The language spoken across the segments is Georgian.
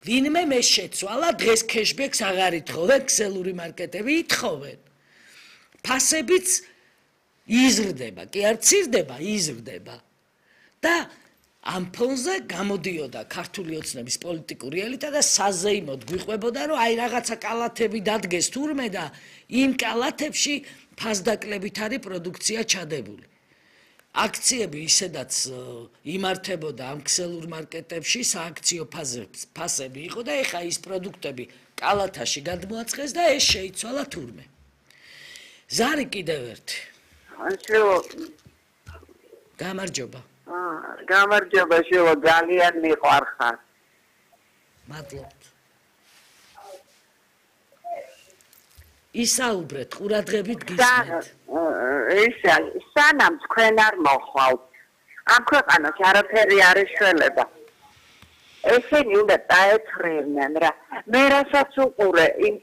ვინმე მე შეცვალა დღეს cashback-ს აღარ ითხოვენ, ქსელური მარკეტები ითხოვენ. ფასებიც იზრდება, კი არ ცირდება, იზრდება. და ამ ფონზე გამოდიოდა ქართული ოცნების პოლიტიკური ელიტა და საზეიმოდ გვიყვებოდა, რომ აი რაღაცა კალათები დადგეს თურმე და იმ კალათებში ფასდაკლებით არის პროდუქცია ჩადებული. აქციები ისედაც იმართებოდა ამ ქსელურ მარკეტებში, სააქციო ფასები იყო და ეხა ის პროდუქტები კალათაში გადმოაწყეს და ეს შეიცვალა თურმე. ზარი კიდევ ერთი. გამარჯობა. გამარჯობა შევო ძალიან მიყვარხარ. მადლობთ. ისაუბრეთ, ყურადღებით გისმენთ. ისა, სანამ თქვენ არ მოხვალთ. ამ ქვეყანაში არაფერი არ ეშველება. ესენი უნდა დაეთხრიდნენ რა. მე რასაც უყურე იმ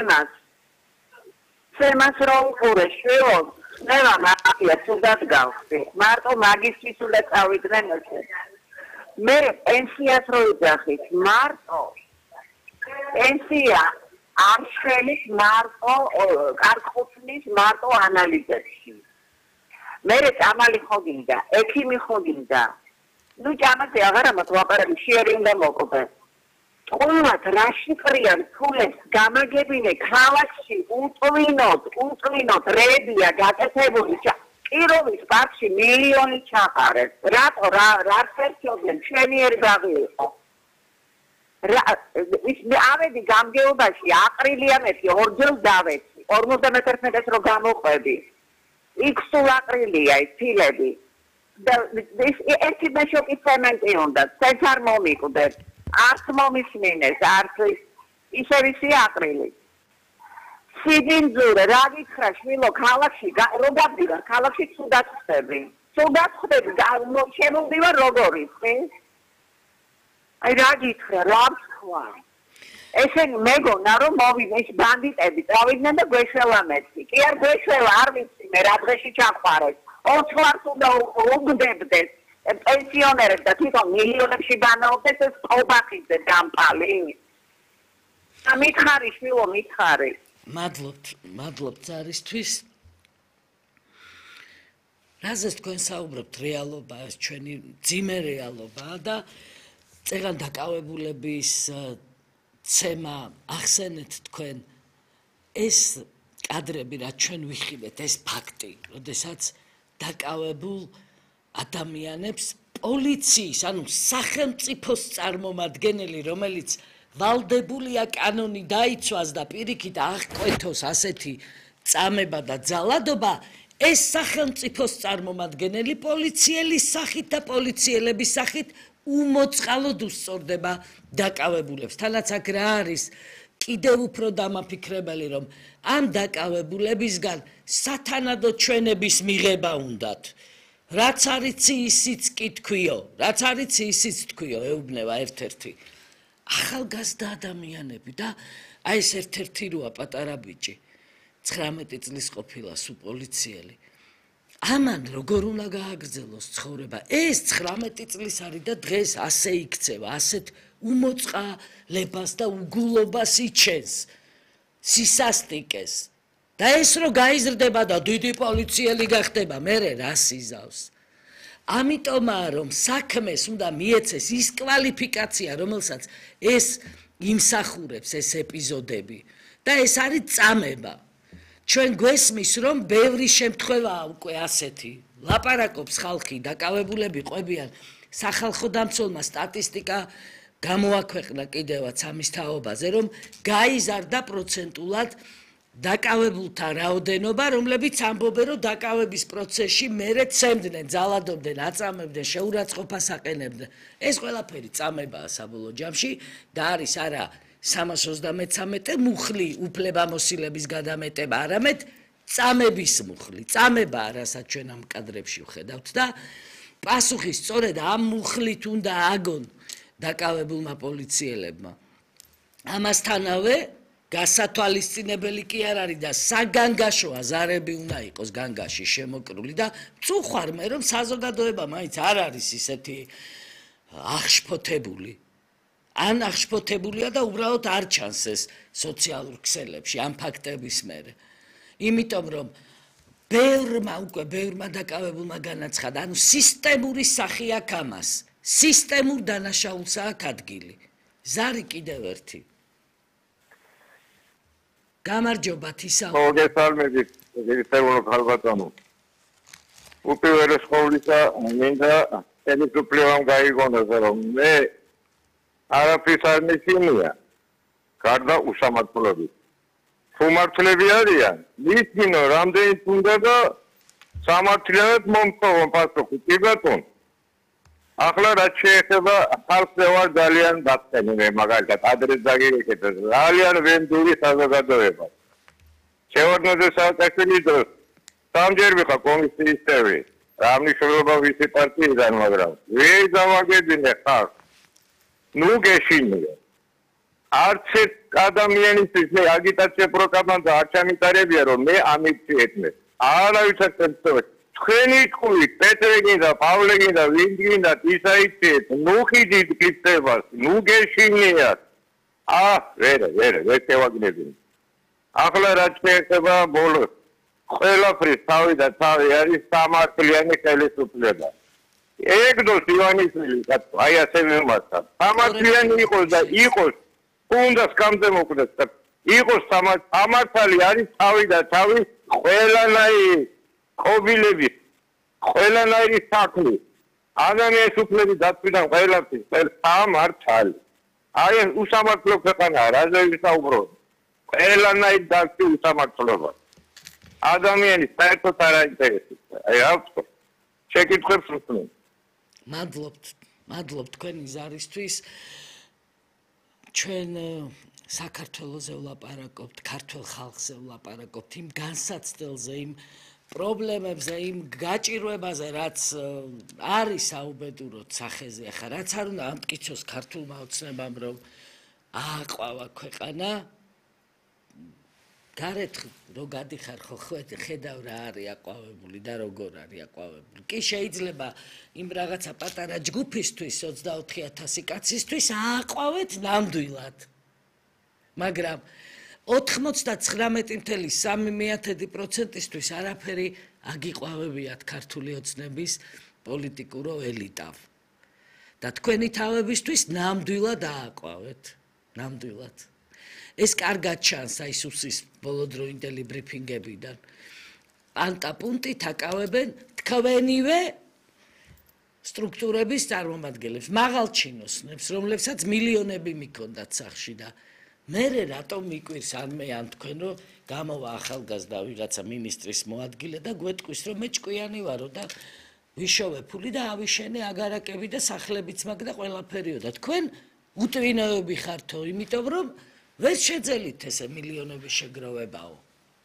ცემას რო უყურე შევო მე მამაკია თუნდაც გავხდი. მარტო მაგისტრის უნდა წავიდნენ ეს. მე პენსიას რო ვიძახით, მარტო პენსია არ შელის მარტო კარხუთნის მარტო ანალიზებში. მე წამალი ხო გინდა, ექიმი ხო გინდა. ნუ ჭამაზე აღარ ამოწვაპარები შეერი უნდა მოკვდე. ყველათ რაში ყრიან ფულებს გამაგებინე ქალაქში უტვინოთ რებია გაკეთებული კიროვის პარკში მილიონი ჩაყარეს რატო რა ფერჩოდნენ ჩვენიერი ბაღი იყო ავედი გამგეობაში აპრილიანებში ორჯერ დავეცი 51 მეტრს რო გამოყვები იქ სულ აპრილია ის ფილები და ერთი მეშოკი ცემენტი უნდა წეც არ მომიკვდეთ არც მომისმინეს, არც ისევისი აპრილი. სიბინძურე, რა გითხრა შვილო, ქალაქში, რო გავდივარ, ქალაქში ცუდად ხდები. შემოვდივარ როგორ იცი? აი რა გითხრა, რა ვთქვა? ესენი მეგონა რომ მოვიდნენ ეს ბანდიტები, წავიდნენ და გვეშველა მეცი. კი არ გვეშველა, არ ვიცი მე რა დღეში ჩაყვარეს. 4 ლარს უნდა უგდებდეს. პენსიონერებს და თვითონ მილიონებში ბანაობდეს ეს ყობახიძე დამპალი. მითხარი შვილო, მითხარი. მადლობთ ზარისთვის. რაზეც თქვენ საუბრობთ რეალობა, ეს ჩვენი ძიმე რეალობაა და წეგან დაკავებულების ცემა ახსენეთ თქვენ ეს კადრები რაც ჩვენ ვიხილეთ, ეს ფაქტი, როდესაც დაკავებულ ადამიანებს პოლიციის, ანუ სახელმწიფოს წარმომადგენელი, რომელიც ვალდებულია კანონი დაიცვას და პირიქით აღკვეთოს ასეთი წამება და ძალადობა, ეს სახელმწიფოს წარმომადგენელი პოლიციელის სახით და პოლიციელების სახით უმოწყალოდ უსწორდება დაკავებულებს. თანაც აქ რა არის კიდევ უფრო დამაფიქრებელი, რომ ამ დაკავებულებისგან სათანადო ჩვენების მიღება უნდათ. რაც არიცი ისიც კი თქვიო, რაც არიცი ისიც თქვიო, ეუბნება ერთ-ერთი. ახალგაზრდა ადამიანები და აი ეს ერთ-ერთი როა პატარა ბიჭი, 19 წლის ყოფილა სულ პოლიციელი. ამან როგორ უნდა გააგრძელოს ცხოვრება? ეს 19 წლის არის და დღეს ასე იქცევა, ასეთ უმოწყალებას და უგულობას იჩენს, სისასტიკეს. და ეს რო გაიზრდება და დიდი პოლიციელი გახდება, მერე რას იზავს? ამიტომაა რომ საქმეს უნდა მიეცეს ის კვალიფიკაცია, რომელსაც ეს იმსახურებს ეს ეპიზოდები და ეს არის წამება. ჩვენ გვესმის რომ ბევრი შემთხვევაა უკვე ასეთი. ლაპარაკობს ხალხი, დაკავებულები ყვებიან, სახალხო დამცველმა სტატისტიკა გამოაქვეყნა კიდევაც ამის თაობაზე, რომ გაიზარდა პროცენტულად დაკავებულთა რაოდენობა, რომლებიც ამბობენ, რომ დაკავების პროცესში მერე ცემდნენ, ძალადობდნენ, აწამებდნენ, შეურაცხყოფას აყენებდნენ. ეს ყველაფერი წამებაა საბოლოო ჯამში და არის არა 333 მუხლი უფლებამოსილების გადამეტება, არამედ წამების მუხლი. წამებაა, რასაც ჩვენ ამ კადრებში ვხედავთ და პასუხი სწორედ ამ მუხლით უნდა აგონ დაკავებულმა პოლიციელებმა. ამასთანავე გასათვალისწინებელი კი არ არის და საგანგაშოა ზარები უნდა იყოს განგაში შემოკრული და წუხარ მე რომ საზოგადოება მაინც არ არის ისეთი აღშფოთებული. ან აღშფოთებულია და უბრალოდ არ ჩანს ეს სოციალურ ქსელებში ამ ფაქტების მერე. იმიტომ რომ ბევრმა დაკავებულმა განაცხადა, ანუ სისტემური სახე აქვს ამას. სისტემურ დანაშაულს აქვს ადგილი. ზარი კიდევ ერთი. გამარჯობა თისა. მოგესალმებით, გესალმებით ხალბატონო. უპირველეს ყოვლისა მინდა ხელისუფლებამ გაიგონოს, რომ მე არაფრის არ მისინია, გარდა უსამართლობის. თუ მართლები არიან, მისინო რამდენი უნდა და სამართლიანად მომწოვონ პასუხი, კი ბატონო. ახლა რაც შეეხება ხალხს ვარ ძალიან დაწენი მე მაგალითად ადრეს დაგიგეკეთე ძალიან ვენდური საზოგადოება. შევარდნოდეს სააკაშვილი დროს სამჯერ ვიყავ კომისიის წევრი. რა მნიშვნელობა ვიცი პარტიიდან, მაგრამ ვინ დამაგებინე ხალხს. ნუ გეშინია. არც ერთ ადამიანისთვის მე აგიტაცია პროპაგანდა არ ჩამიტარებია, რომ მე ამიქციეთმე. არავის არ წევს. თქვენი თქვი პეტრე გინდა, პავლე გინდა, ვინ გინდა, ის აიცეთ, ნუ ხიდით გიწევას, ნუ გეშინიათ. ვერ შევაგნებინე. ახლა რაც შეეხება ბოლოს, ყველაფრის თავი და თავი არის სამართლიანი ხელისუფლება. ეგდოს ივანიშვილი, აი ასე მემართა. სამართლიანი იყოს და იყოს, უნდა სკამზე მოკვდეს და იყოს სამართალი არის თავი და თავი ყველანაირი ყობილები, ყველანაირი საქმე, ადამიანის უფლების დაცვიდან ყველაფრის სამართალი. აი უსამართლო ქვეყანაა, რაზე ვისაუბროთ? ყველანაირი დაცვის უსამართლობა. ადამიანის საერთოდ არ აინტერესებს. აი ავთო. შეკითხვებს უსმენ. მადლობთ თქვენი ზარისთვის. ჩვენ საქართველოზე ვლაპარაკობთ, ქართულ ხალხზე ვლაპარაკობთ, იმ განსაცდელზე, იმ პრობლემებზე, იმ გაჭირვებაზე, რაც არის აუბედუროთ სახეზე. ახლა რაც არ უნდა ამტკიცოს ქართულმა ოცნებამ, რომ ააყვავა ქვეყანა. გარეთ რო გადიხარ ხო ხედავ რა არის აყვავებული და როგორ არის აყვავებული. კი შეიძლება იმ რაღაცა პატარა ჯგუფისთვის 24,000 კაცისთვის ააყვავეთ ნამდვილად. მაგრამ 99.3%-ისთვის არაფერი აგიყვავებიათ ქართული ოცნების პოლიტიკურო ელიტამ. და თქვენი თავებისთვის ნამდვილად ააყვავეთ. ნამდვილად. ეს კარგად ჩანს აი სუსის ბოლოდროინდელი ბრიფინგებიდან. პანტა-პუნტით აკავებენ თქვენივე სტრუქტურების წარმომადგენლებს, მაღალჩინოსნებს, რომლებსაც მილიონები მიქონდათ სახში და მერე რატომ მიკვირს ან მე ან თქვენ რომ გამოვა ახალგაზრდა ვიღაცა მინისტრის მოადგილე და გვეტყვის რომ მე ჭკვიანი ვარო და ვიშოვე ფული და ავიშენე აგარაკები და სახლებიც მაგ და ყველაფერიო და თქვენ უტვინოები ხართო, იმიტომ რომ ვერ შეძელით ესე მილიონების შეგროვებაო.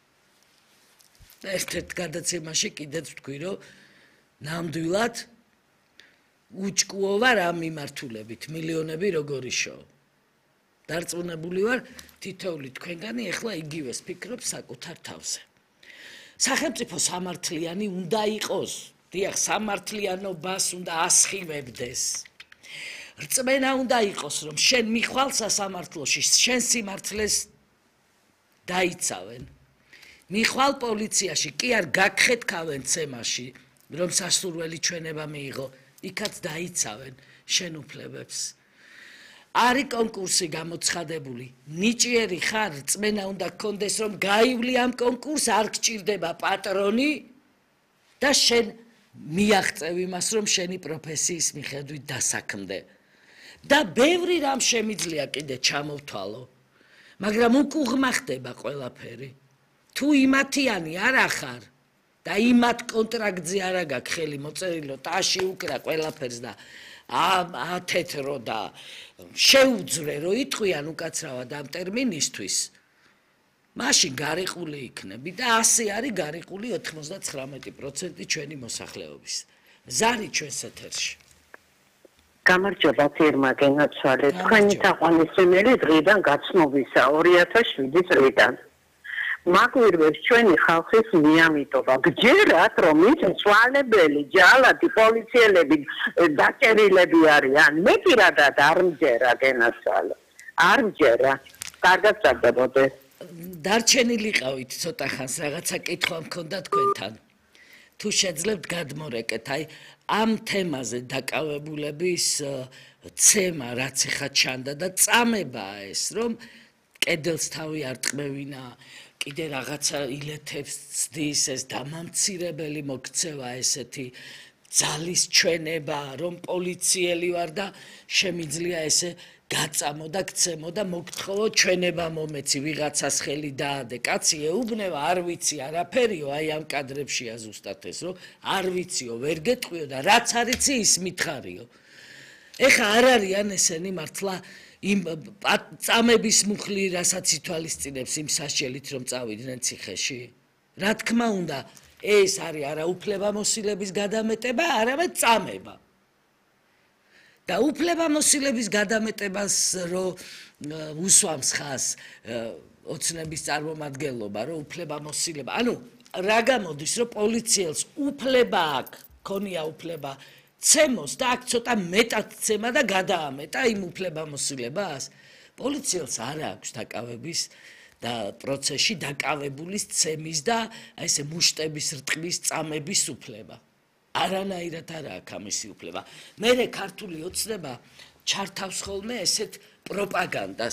ერთ-ერთ გადაცემაში კიდეც ვთქვი, რომ ნამდვილად უჭკუო ვარ ამ მიმართულებით, მილიონები როგორ იშოვო. დარწმუნებული ვარ, თითოეული თქვენგანი ეხლა იგივეს ფიქრობს საკუთარ თავზე. სახელმწიფო სამართლიანი უნდა იყოს. დიახ, სამართლიანობას უნდა ასხივებდეს. რწმენა უნდა იყოს, რომ შენ მიხვალ სასამართლოში, შენ სიმართლეს დაიცავენ. მიხვალ პოლიციაში, კი არ გაგხეთქავენ ცემაში, რომ სასურველი ჩვენება მიიღო, იქაც დაიცავენ შენ უფლებებს. არის კონკურსი გამოცხადებული, ნიჭიერი ხარ, რწმენა უნდა გქონდეს, რომ გაივლი ამ კონკურსს, არ გჭირდება პატრონი და შენ მიაღწევ იმას, რომ შენი პროფესიის მიხედვით დასაქმდე. და ბევრი რამ შემიძლია კიდე ჩამოვთვალო, მაგრამ უკუღმა ხდება ყველაფერი. თუ იმათიანი არ ახარ და იმათ კონტრაქტზე არა გაქვს ხელი მოწერილო, ტაში უკრა ყველაფერს და ათეთრო და შეუძვრე რომ იტყვიან უკაცრავად ამ ტერმინისთვის, მაშინ გარიყული იქნები და ასე არის გარიყული 99% ჩვენი მოსახლეობის. ზარი ჩვენს ეთერში. გამარჯობა ფირმა გენაცვალე. თქვენი თაყვანისმცემელი დღიდან გაცნობისა 2007 წლიდან. მაგვირვებს ჩვენი ხალხის მიამიტობა. გჯერათ, რომ ის მწვალებელი, ჯალათი, პოლიციელები, დაჭერილები არიან. მე პირადად არ მჯერა გენასალო. არ მჯერა. კარგად წაგდებოდეს. დარჩენილიყავით ცოტა ხანს, რაღაცა კითხვა მქონდა თქვენთან. თუ შეძლებთ გადმორეკეთ, აი ამ თემაზე დაკავებულების ცემა რაც ეხა ჩანდა და წამებაა ეს, რომ კედელს თავი არ ტყმევინა, კიდე რაღაცა ილეთებს ცდის ეს დამამცირებელი მოქცევა ესეთი ძალის ჩვენება, რომ პოლიციელი ვარ და შემიძლია ესე გაწამო და გცემო და მოგთხოვო ჩვენება მომეცი, ვიღაცას ხელი დაადე. კაცი ეუბნება, არ ვიცი არაფერიო, აი ამ კადრებშია ზუსტად ეს, რომ არ ვიციო, ვერ გეტყვიო და რაც არიცი ის მითხარიო. ეხა არ არიან ესენი მართლა იმ წამების მუხლი, რასაც ითვალისწინებს იმ სასჯელით, რომ წავიდნენ ციხეში. რა თქმა უნდა, ეს არის არა უფლებამოსილების გადამეტება, არამედ წამება. და უფლებამოსილების გადამეტებას რომ უსვამს ხას ოცნების წარმომადგენლობა, რომ უფლებამოსილება, ანუ რა გამოდის, რომ პოლიციელს უფლება აქვს, ქონია უფლება ცემოს და აქ ცოტა მეტად ცემა და გადაამეტა იმ უფლებამოსილებას. პოლიციელს არ აქვს დაკავების და პროცესში დაკავებულის ცემის და ესე მუშტების რტყმის წამების უფლება. არანაირად არ აქვს ამისი უფლება. მერე ქართული ოცნება ჩართავს ხოლმე ესეთ პროპაგანდას.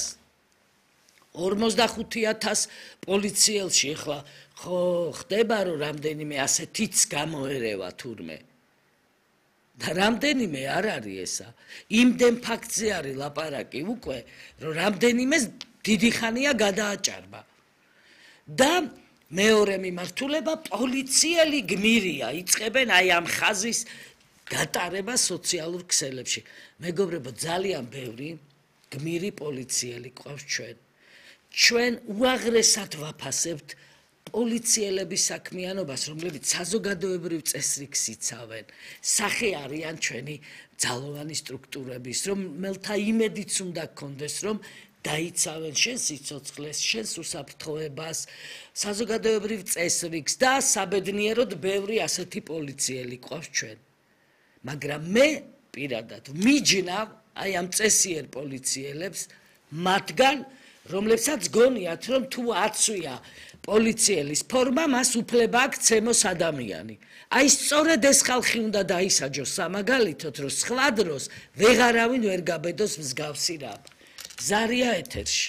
45,000 პოლიციელში ახლა ხო ხდება რომ რამდენიმე ასეთიც გამოერევა თურმე. და რამდენიმე არ არის ესა. იმდენ ფაქტზე არის ლაპარაკი უკვე, რომ რამდენიმე დიდი ხანია გადააჭარბა. და მეორე მიმართულება პოლიციელი გმირია, იწყებენ აი ამ ხაზის გატარება სოციალურ ქსელებში. მეგობრებო, ძალიან ბევრი გმირი პოლიციელი ყავს ჩვენ. ჩვენ უაღრესად ვაფასებთ პოლიციელების საქმიანობას, რომლებიც საზოგადოებრივ წესრიგს იცავენ, სახე არიან ჩვენი ძალოვანი სტრუქტურების, რომელთა იმედიც უნდა გქონდეს, რომ დაიცავენ შენ სიცოცხლეს, შენ უსაფრთხოებას, საზოგადოებრივ წესრიგს და საბედნიეროდ ბევრი ასეთი პოლიციელი ყავს ჩვენ. მაგრამ მე პირადად მიჯნავ აი ამ წესიერ პოლიციელებს, მათგან რომლებსაც გონიათ, რომ თუ აცვია პოლიციელის ფორმა, მას უფლება აქვს ცემოს ადამიანი. აი სწორედ ეს ხალხი უნდა დაისაჯოს სამაგალითოდ, რომ სხვა დროს ვეღარავინ ვერ გაბედოს მსგავსი რამ. ზარია ეთერში.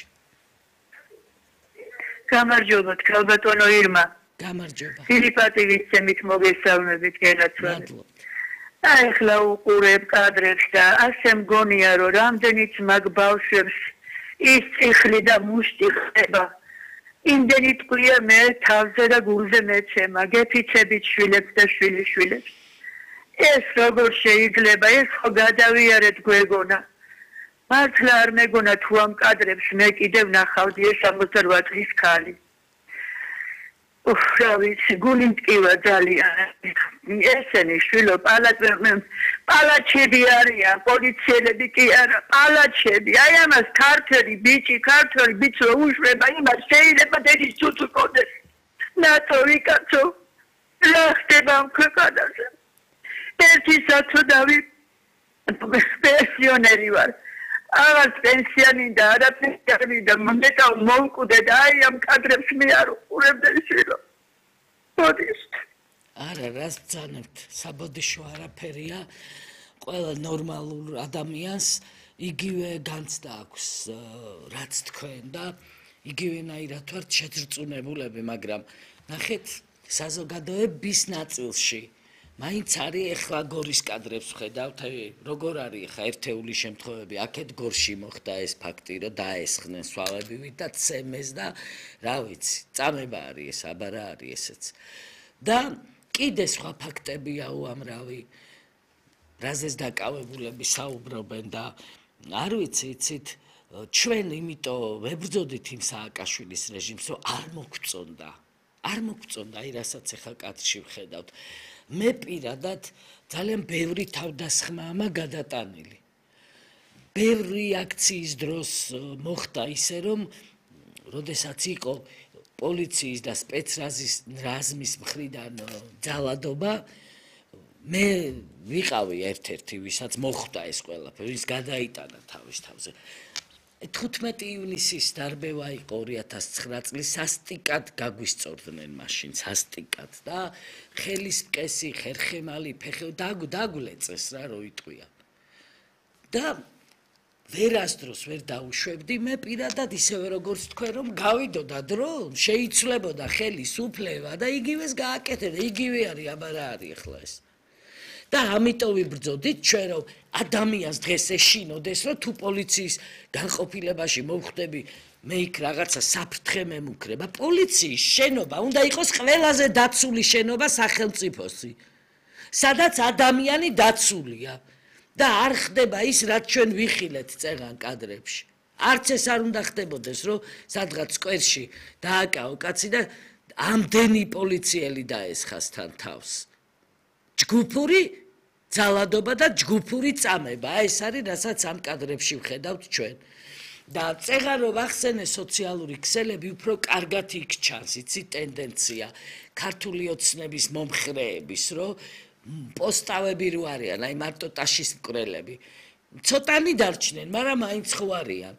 გამარჯობა, ქალბატონო ირმა. გამარჯობა. სილიპატი ვიცემით მოგესალმებით გენაცვალეთ. ახლა უყურებ კადრებს და ასე მგონია, რომ რამდენიც მაგ ბავშვებს ის წიხლი და მუშტი ხდება. იმდენი ტყვია მე თავზე და გულზე მეცემა, გეფიცებით შვილებს და შვილიშვილებს. ეს როგორ შეიძლება, ეს ხო გადავიარეთ გვეგონა. მართლა არ მეგონა თუ ამ კადრებს მე კიდევ ნახავდი ეს 68 წლის ქალი. რა ვიცი, გული მტკივა ძალიან. ესენი შვილო პალაჩები არიან, პოლიციელები კი არა, პალაჩები. აი ამას ქართველი ბიჭი რო უშვება, იმას შეიძლება დედის ცუცუ კონდეს. ნატოვი კაცო, რა ხდება ამ ქვეყანაზე? ერთი საწოდავი პენსიონერი ვარ. აღარ პენსიონი და არაფერი და მომდეთა მოვკვდე და აი ამ კადრებს მე არ უყურებდი შვილო. მოდის. არა, რას ბრძანებთ? საბოდიშო არაფერია. ყველა ნორმალურ ადამიანს იგივე განცდა აქვს, რაც თქვენ და იგივენაირად ვართ შეძრწუნებულები, მაგრამ ნახეთ საზოგადოების ნაწილში მაინც არის ეხლა გორის კადრებს ვხედავთ, როგორ არის ეხლა ერთეული შემთხვევები, აქეთ გორში მოხდა ეს ფაქტი, რომ დაესხნენ სვავებივით და ცემეს და რა ვიცი, წამება არის ეს, აბარა არის ესეც. და კიდე სხვა ფაქტებია უამრავი, რაზეც დაკავებულები საუბრობენ და არ ვიცი, იცით, ჩვენ იმიტომ ვებრძოდით იმ სააკაშვილის რეჟიმს, რომ არ მოგწონდა, აი რასაც ეხლა კადრში ვხედავთ. მე პირადად ძალიან ბევრი თავდასხმაა გადატანილი. ბევრი აქციის დროს მოხდა ისე, რომ როდესაც იყო პოლიციის და სპეცრაზმის მხრიდან ძალადობა მე ვიყავი ერთ-ერთი ვისაც მოხვდა ეს ყველაფერი ვის გადაიტანა თავის თავზე 15 ივნისის დარბევა იყო 2009 წლის სასტიკად გაგვისწორდნენ მაშინ სასტიკად და ხელის მკესი ხერხემალი ფეხე დაგულეწეს რა რო იტყვია და ვერასდროს ვერ დაუშვებდი მე პირადად ისევე როგორც თქვენ რომ გავიდოდა დრო შეიცვლებოდა ხელის უფლება და იგივეს გააკეთებდა იგივე არის აბა რა არის ახლა ეს და ამიტომ ვიბრძოდით ჩვენ რომ ადამიანს დღეს ეშინოდეს რომ თუ პოლიციის განყოფილებაში მოვხვდები მე იქ რაღაცა საფრთხე მემუქრება პოლიციის შენობა უნდა იყოს ყველაზე დაცული შენობა სახელმწიფოსი სადაც ადამიანი დაცულია და არ ხდება ის რაც ჩვენ ვიხილეთ წეგან კადრებში არც ეს არ უნდა ხდებოდეს რომ სადღაც სკვერში დააკავო კაცი და ამდენი პოლიციელი დაესხას თან თავს ჯგუფური ძალადობა და ჯგუფური წამება ეს არის რასაც ამ კადრებში ვხედავთ ჩვენ და წეგან რომ ახსენე სოციალური ქსელები უფრო კარგად იქ ჩანს იცი ტენდენცია ქართული ოცნების მომხრეების რომ პოსტავები რო არიან აი მარტო ტაშის მკვრელები ცოტანი დარჩნენ მაგრამ მაინც ხო არიან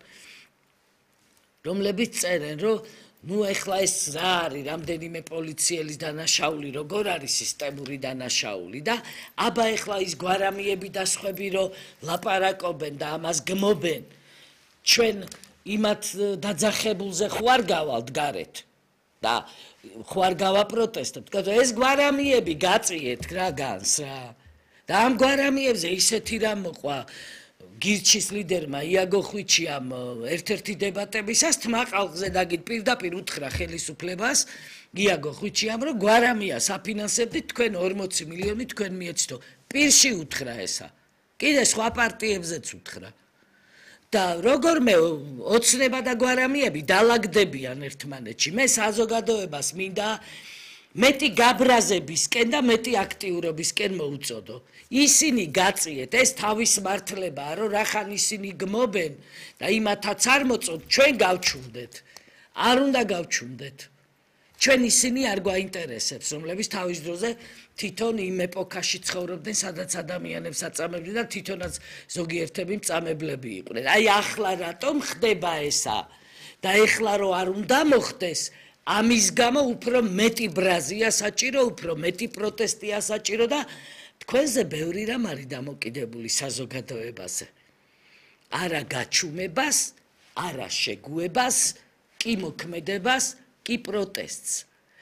რომლებიც წერენ რომ ნუ ეხლა ეს რა არის რამდენიმე პოლიციელის დანაშაული როგორ არის სისტემური დანაშაული და აბა ეხლა ის გვარამიები და სხვები რომ ლაპარაკობენ და ამას გმობენ ჩვენ იმათ დაძახებულზე ხო არ გავალთ გარეთ და ხო არ გავაპროტესტებთ ეს გვარამიები გაწიეთ რა განს რა და ამ გვარამიებზე ისეთი რამ მოყვა გირჩის ლიდერმა იაგო ხვიჩიამ ერთ-ერთი დებატებისას თმაყალზე დაგით პირდაპირ უთხრა ხელისუფლებას იაგო ხვიჩიამ რომ გვარამია საფინანსებდით თქვენ 40 მილიონი თქვენ მიეცდო პირში უთხრა ესა კიდე სხვა პარტიებზეც უთხრა და როგორმე ოცნება და გვარამიები დალაგდებიან ერთმანეთში მე საზოგადოებას მინდა მეტი გაბრაზებისკენ და მეტი აქტიურობისკენ მოუწოდო ისინი გაწიეთ ეს თავის მართლებაა რომ რახან ისინი გმობენ და იმათაც არ მოწოთ ჩვენ გავჩუნდეთ არ უნდა გავჩუნდეთ ჩვენ ისინი არ გვაინტერესებს რომლებიც თავის დროზე თვითონ იმ ეპოქაში ცხოვრობდნენ სადაც ადამიანებს აწამებდნენ და თვითონაც ზოგიერთები მწამებლები იყვნენ აი ახლა რატომ ხდება ესა და ეხლა რო არ უნდა მოხდეს ამის გამო უფრო მეტი ბრაზია საჭირო უფრო მეტი პროტესტია საჭირო და თქვენზე ბევრი რამ არის დამოკიდებული საზოგადოებაზე არა გაჩუმებას არა შეგუებას კი მოქმედებას კი პროტესტს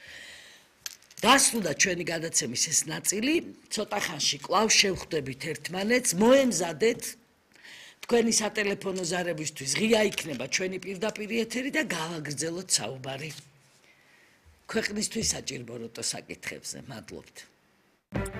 დასრულდა ჩვენი გადაცემის ეს ნაწილი ცოტა ხანში კვლავ შევხვდებით ერთმანეთს მოემზადეთ თქვენი სატელეფონო ზარებისთვის ღია იქნება ჩვენი პირდაპირ ეთერი და გავაგრძელოთ საუბარი ქვეყნისთვის საჭირო როტო საკითხებზე მადლობთ